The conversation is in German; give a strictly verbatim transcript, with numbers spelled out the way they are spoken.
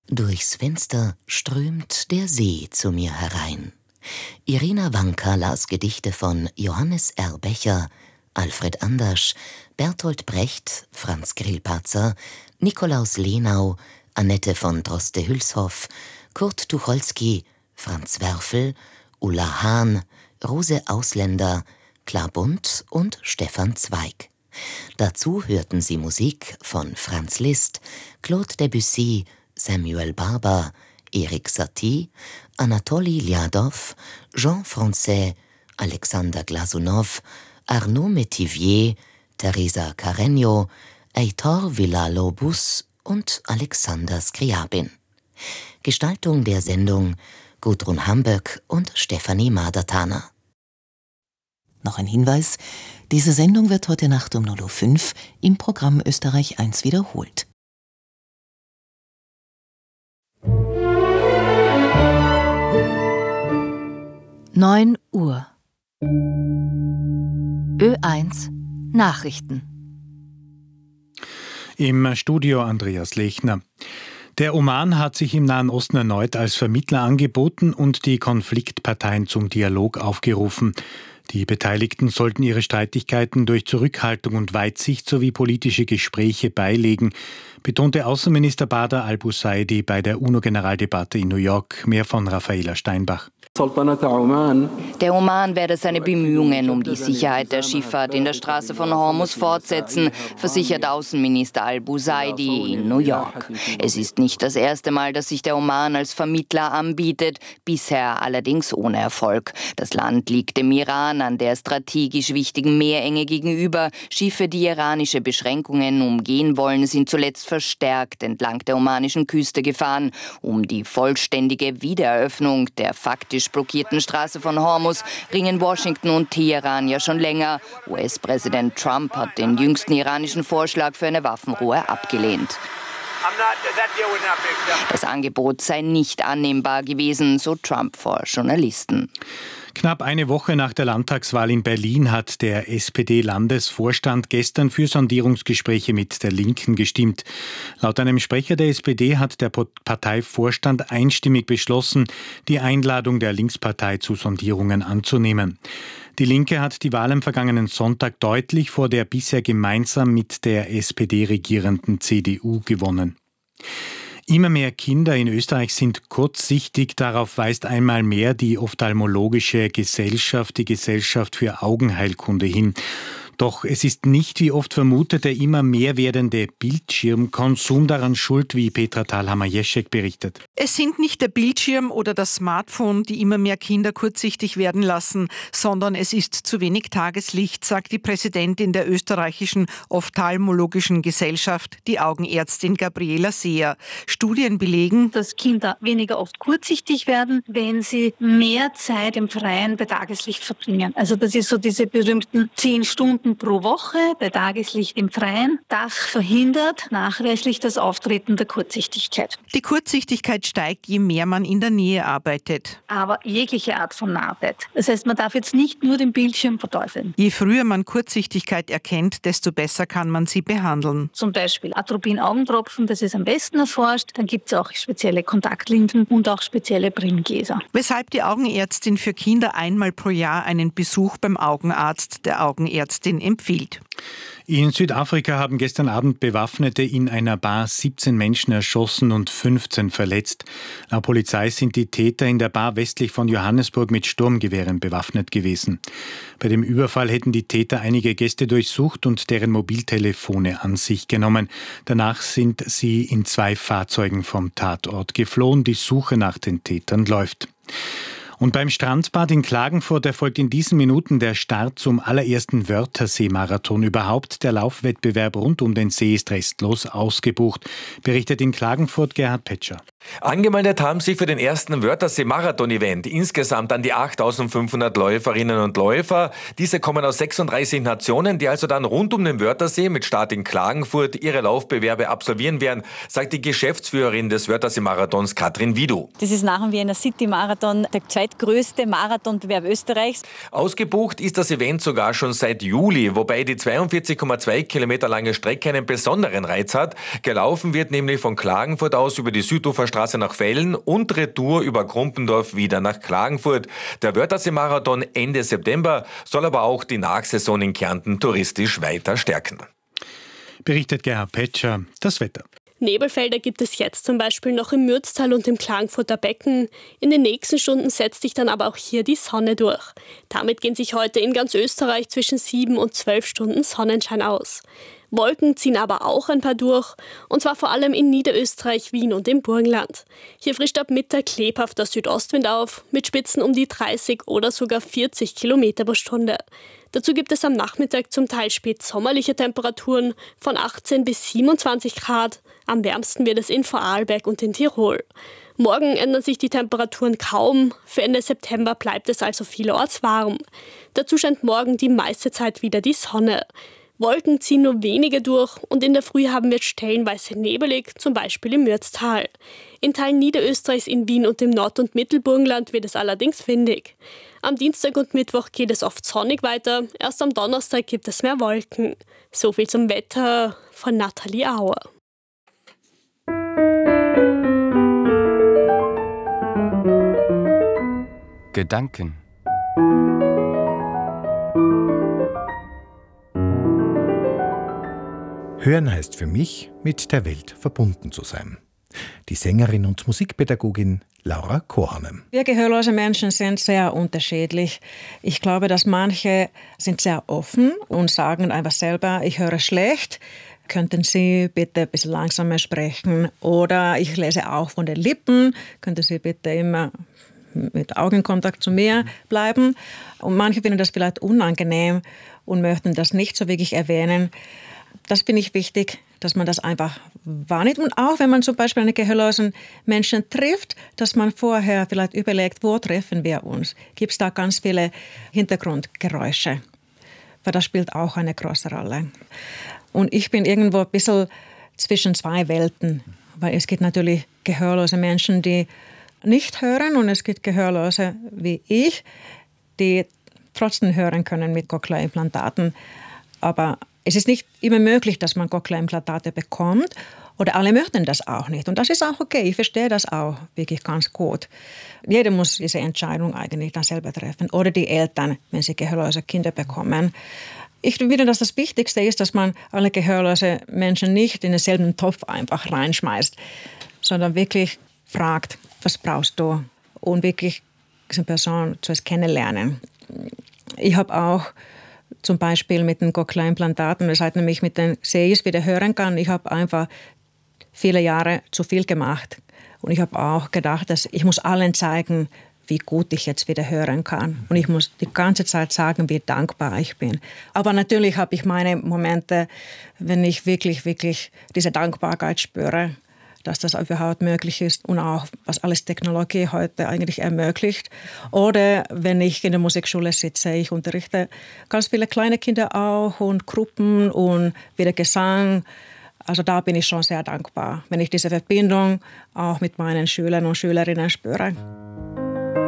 Durchs Fenster strömt der See zu mir herein. Irina Wanka las Gedichte von Johannes R. Becher, Alfred Andersch, Bertolt Brecht, Franz Grillparzer, Nikolaus Lenau, Annette von Droste-Hülshoff, Kurt Tucholsky, Franz Werfel, Ulla Hahn, Rose Ausländer, Klar Bunt und Stefan Zweig. Dazu hörten sie Musik von Franz Liszt, Claude Debussy, Samuel Barber, Erik Satie, Anatoli Ljadow, Jean Francais, Alexander Glasunow, Arnaud Métivier, Teresa Carreño, Heitor Villa-Lobos und Alexander Skriabin. Gestaltung der Sendung Gudrun Hamböck und Stefanie Madertaner. Noch ein Hinweis: Diese Sendung wird heute Nacht um null Uhr fünf im Programm Österreich eins wiederholt. neun Uhr. Ö eins Nachrichten. Im Studio Andreas Lechner. Der Oman hat sich im Nahen Osten erneut als Vermittler angeboten und die Konfliktparteien zum Dialog aufgerufen. Die Beteiligten sollten ihre Streitigkeiten durch Zurückhaltung und Weitsicht sowie politische Gespräche beilegen, betonte Außenminister Badr al-Busaidi bei der UNO-Generaldebatte in New York. Mehr von Raffaela Steinbach. Der Oman werde seine Bemühungen um die Sicherheit der Schifffahrt in der Straße von Hormuz fortsetzen, versichert Außenminister al-Busaidi in New York. Es ist nicht das erste Mal, dass sich der Oman als Vermittler anbietet, bisher allerdings ohne Erfolg. Das Land liegt dem Iran an der strategisch wichtigen Meerenge gegenüber. Schiffe, die iranische Beschränkungen umgehen wollen, sind zuletzt verstärkt entlang der omanischen Küste gefahren. Um die vollständige Wiedereröffnung der faktisch blockierten Straße von Hormuz ringen Washington und Teheran ja schon länger. U S-Präsident Trump hat den jüngsten iranischen Vorschlag für eine Waffenruhe abgelehnt. Das Angebot sei nicht annehmbar gewesen, so Trump vor Journalisten. Knapp eine Woche nach der Landtagswahl in Berlin hat der S P D-Landesvorstand gestern für Sondierungsgespräche mit der Linken gestimmt. Laut einem Sprecher der S P D hat der Parteivorstand einstimmig beschlossen, die Einladung der Linkspartei zu Sondierungen anzunehmen. Die Linke hat die Wahl am vergangenen Sonntag deutlich vor der bisher gemeinsam mit der S P D regierenden C D U gewonnen. Immer mehr Kinder in Österreich sind kurzsichtig, darauf weist einmal mehr die Ophthalmologische Gesellschaft, die Gesellschaft für Augenheilkunde hin. Doch es ist nicht, wie oft vermutet, der immer mehr werdende Bildschirmkonsum daran schuld, wie Petra Thalhammer-Jeschek berichtet. Es sind nicht der Bildschirm oder das Smartphone, die immer mehr Kinder kurzsichtig werden lassen, sondern es ist zu wenig Tageslicht, sagt die Präsidentin der österreichischen Ophthalmologischen Gesellschaft, die Augenärztin Gabriela Seher. Studien belegen, dass Kinder weniger oft kurzsichtig werden, wenn sie mehr Zeit im Freien bei Tageslicht verbringen. Also das ist so diese berühmten zehn Stunden pro Woche bei Tageslicht im Freien. Das verhindert nachweislich das Auftreten der Kurzsichtigkeit. Die Kurzsichtigkeit steigt, je mehr man in der Nähe arbeitet. Aber jegliche Art von Arbeit. Das heißt, man darf jetzt nicht nur den Bildschirm verteufeln. Je früher man Kurzsichtigkeit erkennt, desto besser kann man sie behandeln. Zum Beispiel Atropin-Augentropfen, das ist am besten erforscht. Dann gibt es auch spezielle Kontaktlinsen und auch spezielle Brillengläser. Weshalb die Augenärztin für Kinder einmal pro Jahr einen Besuch beim Augenarzt der Augenärztin empfiehlt. In Südafrika haben gestern Abend Bewaffnete in einer Bar siebzehn Menschen erschossen und fünfzehn verletzt. Laut Polizei sind die Täter in der Bar westlich von Johannesburg mit Sturmgewehren bewaffnet gewesen. Bei dem Überfall hätten die Täter einige Gäste durchsucht und deren Mobiltelefone an sich genommen. Danach sind sie in zwei Fahrzeugen vom Tatort geflohen. Die Suche nach den Tätern läuft. Und beim Strandbad in Klagenfurt erfolgt in diesen Minuten der Start zum allerersten Wörthersee-Marathon überhaupt. Der Laufwettbewerb rund um den See ist restlos ausgebucht, berichtet in Klagenfurt Gerhard Petscher. Angemeldet haben sich für den ersten Wörthersee-Marathon-Event insgesamt an die achttausendfünfhundert Läuferinnen und Läufer. Diese kommen aus sechsunddreißig Nationen, die also dann rund um den Wörthersee mit Start in Klagenfurt ihre Laufbewerbe absolvieren werden, sagt die Geschäftsführerin des Wörthersee-Marathons Katrin Widu. Das ist nach dem Wiener City-Marathon der zweitgrößte Marathonbewerb Österreichs. Ausgebucht ist das Event sogar schon seit Juli, wobei die zweiundvierzig Komma zwei Kilometer lange Strecke einen besonderen Reiz hat. Gelaufen wird nämlich von Klagenfurt aus über die Süduferstraße Straße nach Vellen und Retour über Krumpendorf wieder nach Klagenfurt. Der Wörthersee-Marathon Ende September soll aber auch die Nachsaison in Kärnten touristisch weiter stärken. Berichtet Gerhard Petscher. Das Wetter. Nebelfelder gibt es jetzt zum Beispiel noch im Mürztal und im Klagenfurter Becken. In den nächsten Stunden setzt sich dann aber auch hier die Sonne durch. Damit gehen sich heute in ganz Österreich zwischen sieben und zwölf Stunden Sonnenschein aus. Wolken ziehen aber auch ein paar durch, und zwar vor allem in Niederösterreich, Wien und im Burgenland. Hier frischt ab Mittag lebhafter Südostwind auf, mit Spitzen um die dreißig oder sogar vierzig Kilometer pro Stunde. Dazu gibt es am Nachmittag zum Teil spätsommerliche Temperaturen von achtzehn bis siebenundzwanzig Grad. Am wärmsten wird es in Vorarlberg und in Tirol. Morgen ändern sich die Temperaturen kaum. Für Ende September bleibt es also vielerorts warm. Dazu scheint morgen die meiste Zeit wieder die Sonne. Wolken ziehen nur wenige durch und in der Früh haben wir es stellenweise nebelig, zum Beispiel im Mürztal. In Teilen Niederösterreichs, in Wien und im Nord- und Mittelburgenland wird es allerdings windig. Am Dienstag und Mittwoch geht es oft sonnig weiter, erst am Donnerstag gibt es mehr Wolken. So viel zum Wetter von Nathalie Auer. Gedanken. Hören heißt für mich, mit der Welt verbunden zu sein. Die Sängerin und Musikpädagogin Laura Kornem. Wir gehörlose Menschen sind sehr unterschiedlich. Ich glaube, dass manche sind sehr offen und sagen einfach selber, ich höre schlecht. Könnten Sie bitte ein bisschen langsamer sprechen? Oder ich lese auch von den Lippen. Könnten Sie bitte immer mit Augenkontakt zu mir bleiben? Und manche finden das vielleicht unangenehm und möchten das nicht so wirklich erwähnen. Das finde ich wichtig, dass man das einfach wahrnimmt. Und auch wenn man zum Beispiel einen gehörlosen Menschen trifft, dass man vorher vielleicht überlegt, wo treffen wir uns? Gibt es da ganz viele Hintergrundgeräusche? Weil das spielt auch eine große Rolle. Und ich bin irgendwo ein bisschen zwischen zwei Welten. Weil es gibt natürlich gehörlose Menschen, die nicht hören. Und es gibt Gehörlose wie ich, die trotzdem hören können mit Cochlea-Implantaten. Aber es ist nicht immer möglich, dass man Cochlea-Implantate bekommt, oder alle möchten das auch nicht. Und das ist auch okay, ich verstehe das auch wirklich ganz gut. Jeder muss diese Entscheidung eigentlich dann selber treffen, oder die Eltern, wenn sie gehörlose Kinder bekommen. Ich finde, dass das Wichtigste ist, dass man alle gehörlose Menschen nicht in denselben Topf einfach reinschmeißt, sondern wirklich fragt, was brauchst du? Und wirklich diese Person zuerst kennenlernen. Ich habe auch zum Beispiel mit den Cochlea-Implantaten, das heißt nämlich mit den sehe ich wieder hören kann. Ich habe einfach viele Jahre zu viel gemacht. Und ich habe auch gedacht, dass ich muss allen zeigen, wie gut ich jetzt wieder hören kann. Und ich muss die ganze Zeit sagen, wie dankbar ich bin. Aber natürlich habe ich meine Momente, wenn ich wirklich, wirklich diese Dankbarkeit spüre, dass das überhaupt möglich ist und auch, was alles Technologie heute eigentlich ermöglicht. Oder wenn ich in der Musikschule sitze, ich unterrichte ganz viele kleine Kinder auch und Gruppen und wieder Gesang. Also da bin ich schon sehr dankbar, wenn ich diese Verbindung auch mit meinen Schülern und Schülerinnen spüre.